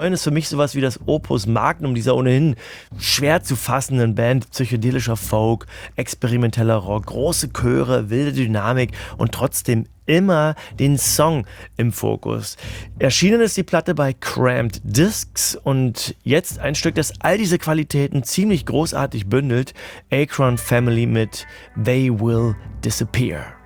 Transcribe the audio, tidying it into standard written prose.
ist für mich sowas wie das Opus Magnum dieser ohnehin schwer zu fassenden Band. Psychedelischer Folk, experimenteller Rock, große Chöre, wilde Dynamik und trotzdem immer den Song im Fokus. Erschienen ist die Platte bei Cramped Discs und jetzt ein Stück, das all diese Qualitäten ziemlich großartig bündelt. Akron Family mit They Will Disappear.